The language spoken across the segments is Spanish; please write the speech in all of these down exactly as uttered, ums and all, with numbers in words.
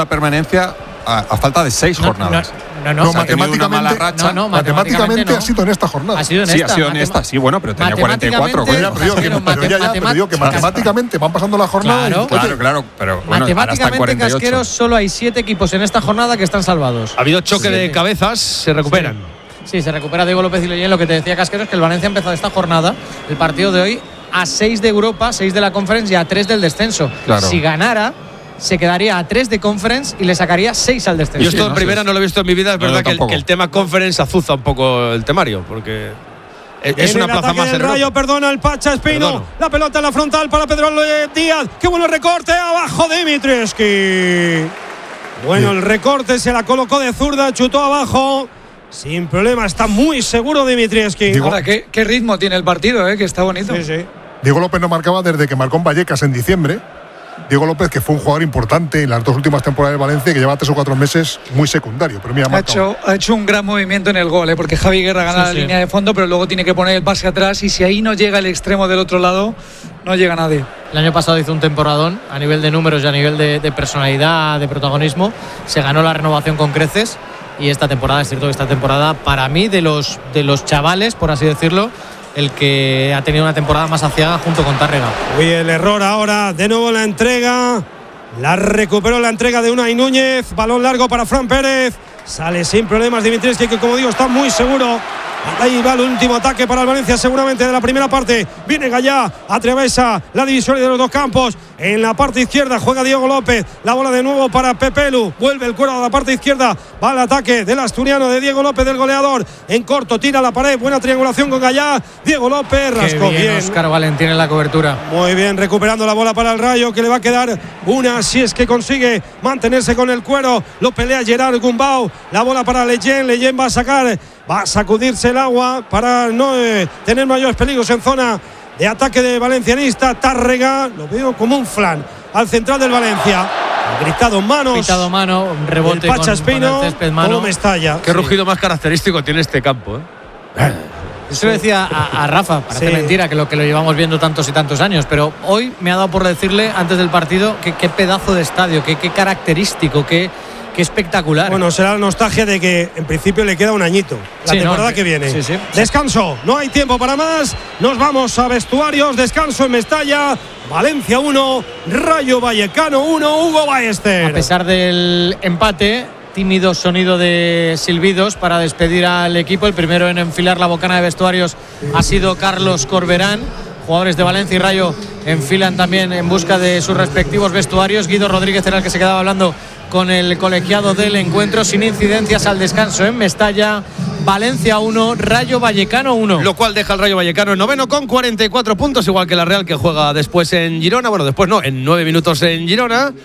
la permanencia a, a falta de seis no, jornadas. No, no, no, no matemáticamente, una mala racha. No, no, matemáticamente no. ha sido en esta jornada. Ha sido en sí, esta. ha sido en esta, sí, bueno, pero tenía cuarenta y cuatro. Pero, pero, digo que, pero, ya, ya, pero digo que matemáticamente van pasando las jornadas. Claro, y, claro, claro, pero bueno, matemáticamente, Casqueros, solo hay siete equipos en esta jornada que están salvados. Ha habido choque siete. de cabezas, se recuperan. Sí. sí, se recupera Diego López y Leyen. Lo que te decía Casqueros es que el Valencia ha empezado esta jornada, el partido de hoy, a seis de Europa, seis de la Conference y a tres del descenso. Claro. Si ganara, se quedaría a tres de Conference y le sacaría seis al descenso. Yo esto Sí, en no, primera sí. no lo he visto en mi vida, es No, verdad yo que el, tampoco. que el tema Conference azuza un poco el temario, porque es, es una plaza más en Rayo, Europa. perdona el Pacha Espino. Perdono. La pelota en la frontal para Pedro Díaz. Qué bueno el recorte abajo de Dimitrievski. Bueno, el recorte se la colocó de zurda, chutó abajo. Sin problema, está muy seguro Dimitrievski. Digo, Ahora, ¿qué, qué ritmo tiene el partido, eh? Que está bonito. Sí, sí. Diego López no marcaba desde que marcó en Vallecas en diciembre. Diego López, que fue un jugador importante en las dos últimas temporadas de Valencia, que lleva tres o cuatro meses muy secundario. Pero mira, Ha hecho, ha hecho un gran movimiento en el gol, ¿eh? Porque Javi Guerra gana Sí, la sí. línea de fondo, pero luego tiene que poner el pase atrás y si ahí no llega el extremo del otro lado, no llega nadie. El año pasado hizo un temporadón a nivel de números y a nivel de, de personalidad, de protagonismo. Se ganó la renovación con creces y esta temporada, es cierto que esta temporada, para mí, de los, de los chavales, por así decirlo, el que ha tenido una temporada más aciaga junto con Tárrega. Uy, el error ahora. De nuevo la entrega. La recuperó la entrega de Unai Núñez. Balón largo para Fran Pérez. Sale sin problemas Dimitrievski, que como digo está muy seguro. Ahí va el último ataque para el Valencia, seguramente de la primera parte. Viene Gallá, atraviesa la divisoria de los dos campos. En la parte izquierda juega Diego López. La bola de nuevo para Pepelu. Vuelve el cuero a la parte izquierda. Va el ataque del asturiano de Diego López, del goleador. En corto, tira la pared. Buena triangulación con Gallá. Diego López rascó Qué bien, bien. Óscar Valentín en la cobertura. Muy bien, recuperando la bola para el Rayo, que le va a quedar una si es que consigue mantenerse con el cuero. Lo pelea Gerard Gumbau. La bola para Leyen. Leyen va a sacar, va a sacudirse el agua para no eh, tener mayores peligros en zona de ataque de valencianista. Tárrega, lo veo como un flan al central del Valencia. Ha gritado manos. Pitado mano, un rebote el Pacha con, Espino, con el césped mano. como Mestalla. Qué rugido más característico tiene este campo, ¿eh? Eso lo decía a, a Rafa, parece Sí. mentira que lo que lo llevamos viendo tantos y tantos años, pero hoy me ha dado por decirle antes del partido que qué pedazo de estadio, qué, qué característico, qué, qué espectacular. Bueno, será la nostalgia de que en principio le queda un añito la Sí, temporada no, que viene. sí, sí. Descanso, no hay tiempo para más. Nos vamos a vestuarios. Descanso en Mestalla. Valencia uno, Rayo Vallecano uno, Hugo Ballester. A pesar del empate, tímido sonido de silbidos para despedir al equipo. El primero en enfilar la bocana de vestuarios ha sido Carlos Corberán. Jugadores de Valencia y Rayo enfilan también en busca de sus respectivos vestuarios. Guido Rodríguez era el que se quedaba hablando con el colegiado del encuentro, sin incidencias al descanso en Mestalla. Valencia uno, Rayo Vallecano uno. Lo cual deja al Rayo Vallecano en noveno con cuarenta y cuatro puntos, igual que la Real, que juega después en Girona. Bueno, después no, en nueve minutos en Girona.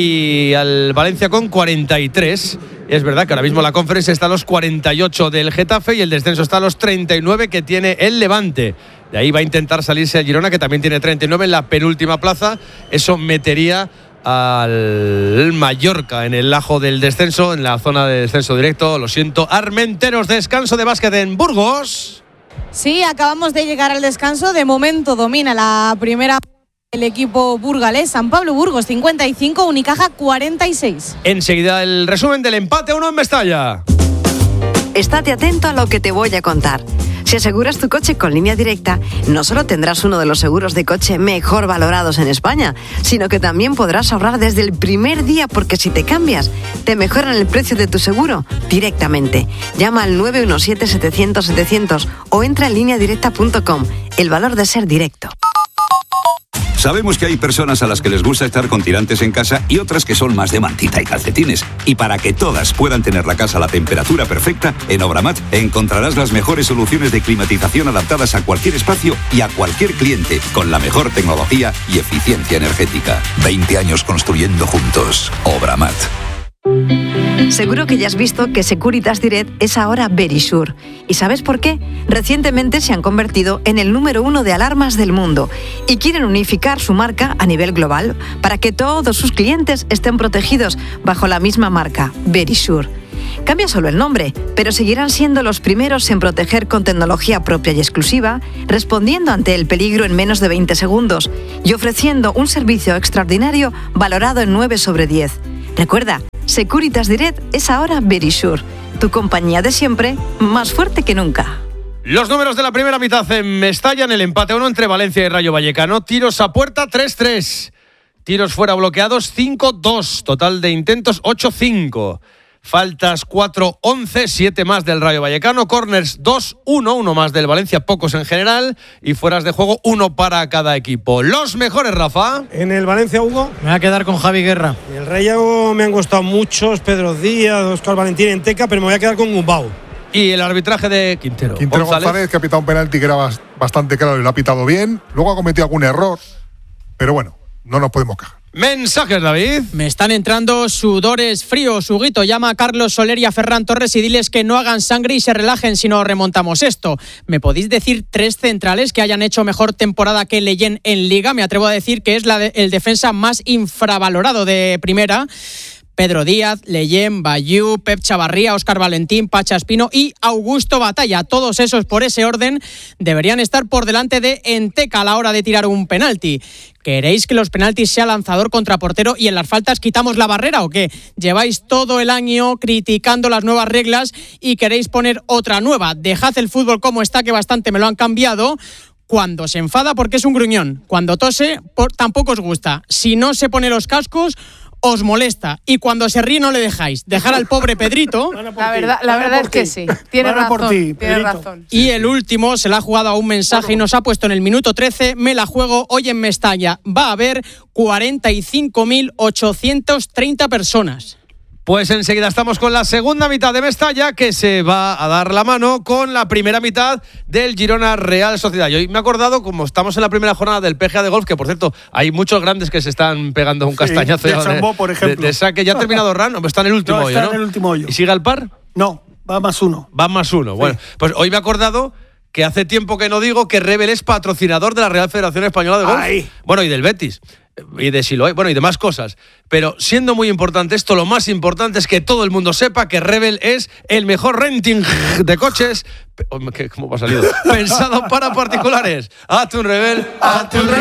Y al Valencia con cuarenta y tres. Es verdad que ahora mismo la Conference está a los cuarenta y ocho del Getafe y el descenso está a los treinta y nueve que tiene el Levante. De ahí va a intentar salirse el Girona, que también tiene treinta y nueve en la penúltima plaza. Eso metería al Mallorca en el ajo del descenso, en la zona de descenso directo. Lo siento, Armenteros. Descanso de básquet en Burgos. Sí, acabamos de llegar al descanso. De momento domina la primera el equipo burgalés. San Pablo Burgos cincuenta y cinco, Unicaja cuarenta y seis. Enseguida el resumen del empate a uno en Mestalla. Estate atento a lo que te voy a contar. Si aseguras tu coche con Línea Directa, no solo tendrás uno de los seguros de coche mejor valorados en España, sino que también podrás ahorrar desde el primer día, porque si te cambias, te mejoran el precio de tu seguro directamente. Llama al nueve uno siete, setecientos, setecientos o entra en línea directa punto com. El valor de ser directo. Sabemos que hay personas a las que les gusta estar con tirantes en casa y otras que son más de mantita y calcetines. Y para que todas puedan tener la casa a la temperatura perfecta, en Obramat encontrarás las mejores soluciones de climatización adaptadas a cualquier espacio y a cualquier cliente, con la mejor tecnología y eficiencia energética. veinte años construyendo juntos. Obramat. Seguro que ya has visto que Securitas Direct es ahora Verisure. ¿Y sabes por qué? Recientemente se han convertido en el número uno de alarmas del mundo y quieren unificar su marca a nivel global para que todos sus clientes estén protegidos bajo la misma marca, Verisure. Cambia solo el nombre, pero seguirán siendo los primeros en proteger con tecnología propia y exclusiva, respondiendo ante el peligro en menos de veinte segundos y ofreciendo un servicio extraordinario valorado en nueve sobre diez. Recuerda, Securitas Direct es ahora Verisure. Tu compañía de siempre, más fuerte que nunca. Los números de la primera mitad en Mestalla, en el empate uno entre Valencia y Rayo Vallecano. Tiros a puerta tres tres. Tiros fuera bloqueados cinco dos. Total de intentos ocho cinco. Faltas cuatro once, siete más del Rayo Vallecano. Corners dos uno, uno más del Valencia, pocos en general. Y fueras de juego, uno para cada equipo. Los mejores, Rafa. En el Valencia, Hugo. Me voy a quedar con Javi Guerra. Y el Rayo me han gustado muchos. Pedro Díaz, Óscar Valentín, Enteca, pero me voy a quedar con Gumbau. Y el arbitraje de Quintero. Quintero González, González que ha pitado un penalti que era bastante claro y lo ha pitado bien. Luego ha cometido algún error. Pero bueno, no nos podemos quejar. Mensajes, David. Me están entrando sudores fríos. Huguito, llama a Carlos Soler y a Ferran Torres y diles que no hagan sangre y se relajen si no remontamos esto. ¿Me podéis decir tres centrales que hayan hecho mejor temporada que Leyen en Liga? Me atrevo a decir que es la de, el defensa más infravalorado de primera. Pedro Díaz, Leyen, Bayú, Pep Chavarría, Óscar Valentín, Pacha Espino y Augusto Batalla. Todos esos, por ese orden, deberían estar por delante de Enteca a la hora de tirar un penalti. ¿Queréis que los penaltis sea lanzador contra portero y en las faltas quitamos la barrera o qué? Lleváis todo el año criticando las nuevas reglas y queréis poner otra nueva. Dejad el fútbol como está, que bastante me lo han cambiado. Cuando se enfada porque es un gruñón. Cuando tose, por, tampoco os gusta. Si no se pone los cascos, os molesta. Y cuando se ríe no le dejáis. Dejar al pobre Pedrito. La verdad, la verdad es que sí. Tiene razón. Ti, tiene razón. Y el último se la ha jugado a un mensaje bueno. y nos ha puesto en el minuto trece. Me la juego hoy en Mestalla. Va a haber cuarenta y cinco mil ochocientas treinta personas. Pues enseguida estamos con la segunda mitad de Mestalla, que se va a dar la mano con la primera mitad del Girona Real Sociedad. Y hoy me he acordado, como estamos en la primera jornada del P G A de golf, que por cierto, hay muchos grandes que se están pegando un castañazo. Sí, de Chambó, por ejemplo. De, de saque. ¿Ya ha terminado Ran? Está en el último no, hoyo, está ¿no? en el último hoyo. ¿Y sigue al par? No, va más uno. Va más uno. Sí. Bueno, pues hoy me he acordado que hace tiempo que no digo que Rebel es patrocinador de la Real Federación Española de Golf. Ay. Bueno, y del Betis. Y de Siloé, bueno, y de más cosas. Pero siendo muy importante esto, lo más importante es que todo el mundo sepa que Rebel es el mejor renting de coches. ¿Cómo me ha salido? Pensado para particulares. Hazte un Rebel, hazte un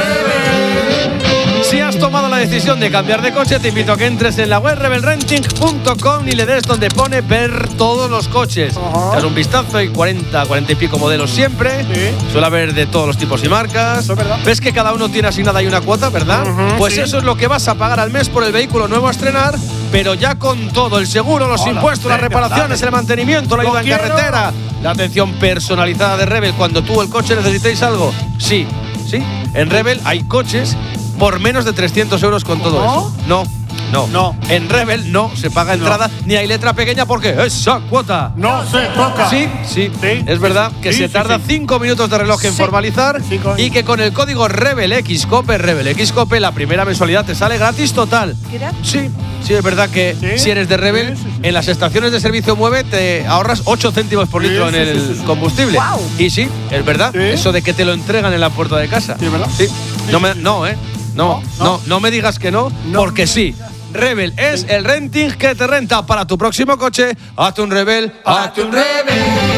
Rebel. Si has tomado la decisión de cambiar de coche, te invito a que entres en la web rebel renting punto com y le des donde pone ver todos los coches. Uh-huh. Das un vistazo, hay cuarenta, cuarenta y pico modelos siempre. Sí. Suele haber de todos los tipos y marcas. Eso es verdad. Ves que cada uno tiene asignada ahí una cuota, ¿verdad? Uh-huh, pues sí. Eso es lo que vas a pagar al mes por el vehículo nuevo a estrenar, pero ya con todo, el seguro, los Hola, impuestos, las reparaciones, el mantenimiento, la ayuda en carretera, la atención personalizada de Rebel cuando tú o el coche necesitéis algo. Sí, sí. En Rebel hay coches por menos de trescientos euros con todo ¿No? eso. No, no. No. En Rebel no se paga entrada no. ni hay letra pequeña porque esa cuota no se toca. Sí, sí. sí es verdad que sí, se tarda sí, cinco sí. minutos de reloj en sí. formalizar sí, y que con el código RebelXCope, RebelXCope, la primera mensualidad te sale gratis total. ¿Gratis? Sí, sí, es verdad que ¿Sí? si eres de Rebel, sí, sí, sí. en las estaciones de servicio Mueve te ahorras ocho céntimos por litro sí, en el sí, sí, sí. combustible. Wow. Y sí, es verdad, sí. eso de que te lo entregan en la puerta de casa. Sí, ¿verdad? Sí. No, me, no, ¿eh? No, no, no, no me digas que no, no, porque sí. Rebel es el renting que te renta para tu próximo coche. Hazte un Rebel, hazte un Rebel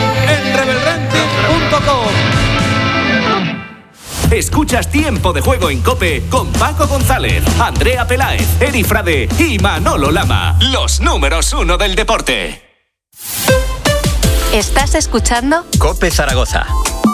en rebel renting punto com. Escuchas Tiempo de Juego en COPE con Paco González, Andrea Peláez, Eri Frade y Manolo Lama. Los números uno del deporte. ¿Estás escuchando? COPE Zaragoza.